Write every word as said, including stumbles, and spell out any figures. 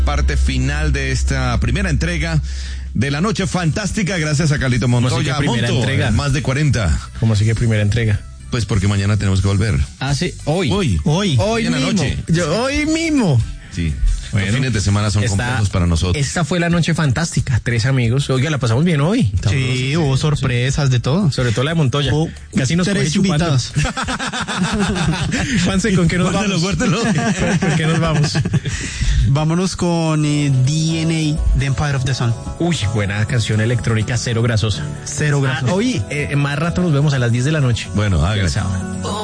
Parte final de esta primera entrega de la Noche Fantástica, gracias a Carlito Montoya. ¿Cómo así que primera Monto, entrega? Más de cuarenta. ¿Cómo así que primera entrega? Pues porque mañana tenemos que volver. Ah, sí, hoy. Hoy. Hoy. Hoy en la mismo. noche. Yo, hoy mismo. Sí. Bueno, los fines de semana son esta, complejos para nosotros. Esta fue la Noche Fantástica. Tres amigos. Oiga, la pasamos bien hoy. Sí, hubo sorpresas de todo. Sobre todo la de Montoya. Hubo Casi nos tres coge chupando. invitados. Juanse, ¿con qué nos Guárdalo, vamos? guárdalo. ¿Con qué nos vamos? Vámonos con eh, D N A de Empire of the Sun. Uy, buena canción electrónica, cero grasosa. Cero Ah, grasos. hoy, eh, más rato nos vemos a las diez de la noche. Bueno, hágale. El sábado.